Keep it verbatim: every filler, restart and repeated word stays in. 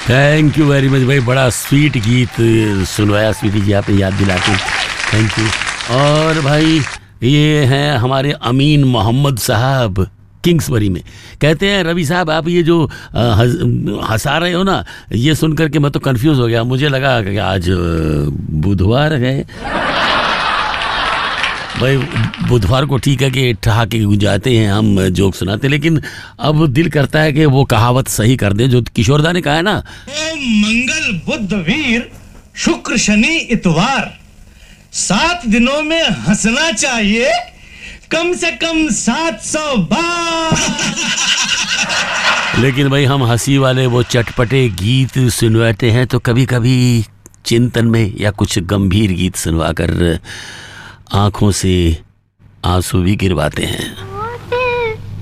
Thank you very much भाई, बड़ा sweet गीत सुनवाया स्वीटी जी, आपने याद दिला के, थैंक यू। और भाई ये हैं हमारे अमीन मोहम्मद साहब किंग्सबरी में, कहते हैं रवि साहब आप ये जो हंसा रहे हो ना, ये सुन करके मैं तो कंफ्यूज हो गया, मुझे लगा कि आज बुधवार है। भाई बुधवार को ठीक है कि ठहाके गुंजाते हैं हम, जोक सुनाते, लेकिन अब दिल करता है कि वो कहावत सही कर दे जो किशोरदा ने कहा है ना, ओ मंगल बुध वीर शुक्र शनि इतवार, सात दिनों में हंसना चाहिए कम से कम सात सौ बार। लेकिन भाई हम हंसी वाले वो चटपटे गीत सुनवाते हैं तो कभी कभी चिंतन में या कुछ गंभीर गीत सुनवा कर आंखों से आंसू भी गिरवाते हैं।